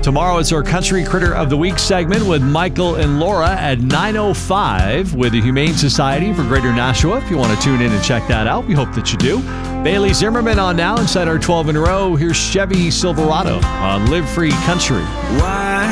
Tomorrow it's our Country Critter of the Week segment with Michael and Laura at 9:05 with the Humane Society for Greater Nashua. If you want to tune in and check that out, we hope that you do. Bailey Zimmerman on now inside our 12 in a row. Here's Chevy Silverado on Live Free Country. Why